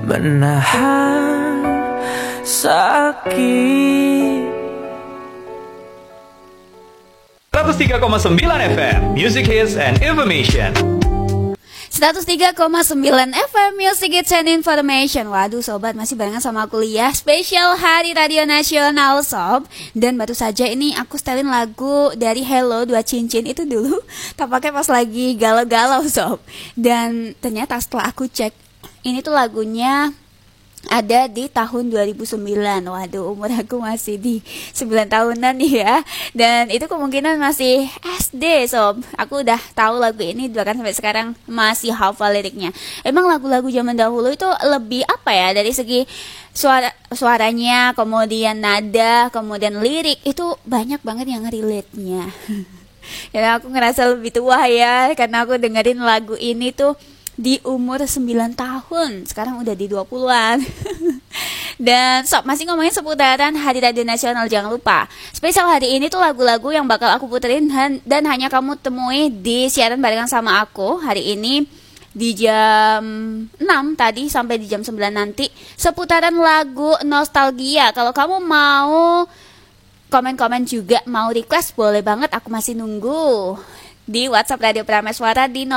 menahan sakit. 103,9 FM Music Hits and Information. 103,9 FM Music Hits and Information. Waduh sobat, masih barengan sama kuliah spesial Hari Radio Nasional sob. Dan baru saja ini aku setelin lagu dari Hello Dua Cincin itu dulu. Tampaknya pas lagi galau-galau sob. Dan ternyata setelah aku cek, ini tuh lagunya ada di tahun 2009. Waduh, umur aku masih di 9 tahunan ya. Dan itu kemungkinan masih SD sob. Aku udah tahu lagu ini, bahkan sampai sekarang masih hafal liriknya. Emang lagu-lagu zaman dahulu itu lebih apa ya, dari segi suaranya, kemudian nada, kemudian lirik, itu banyak banget yang relate-nya. Ya aku ngerasa lebih tua ya, karena aku dengerin lagu ini tuh di umur 9 tahun. Sekarang udah di 20-an. Dan sob, masih ngomongin seputaran Hari Radio Nasional, jangan lupa spesial hari ini tuh lagu-lagu yang bakal aku puterin dan hanya kamu temui di siaran barengan sama aku hari ini di jam 6 tadi sampai di jam 9 nanti, seputaran lagu nostalgia. Kalau kamu mau komen-komen juga, mau request, boleh banget, aku masih nunggu di WhatsApp Radio Prameswara di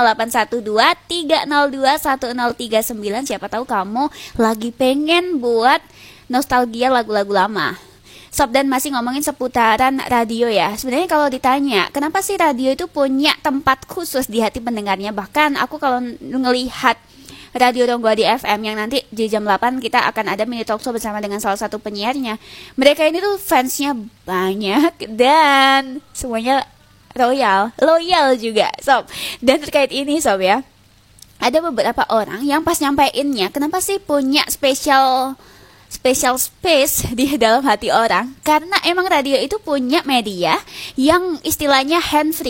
0812-302-1039. Siapa tahu kamu lagi pengen buat nostalgia lagu-lagu lama. Sob, dan masih ngomongin seputaran radio ya. Sebenarnya kalau ditanya, kenapa sih radio itu punya tempat khusus di hati pendengarnya? Bahkan aku kalau ngelihat Radio Ronggodi FM yang nanti di jam 8 kita akan ada mini talkshow bersama dengan salah satu penyiarnya. Mereka ini tuh fansnya banyak dan semuanya loyal juga sob. Dan terkait ini sob ya, ada beberapa orang yang pas nyampeinnya, kenapa sih punya special space di dalam hati orang? Karena emang radio itu punya media yang istilahnya hand free.